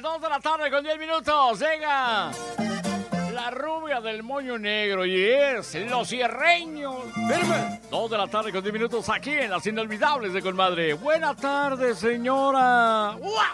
2 de la tarde con 10 minutos. Llega la rubia del moño negro y es Los Cierreños. Firme. 2 de la tarde con 10 minutos aquí en Las Inolvidables de Colmadre. Buena tarde, señora. ¡Uah!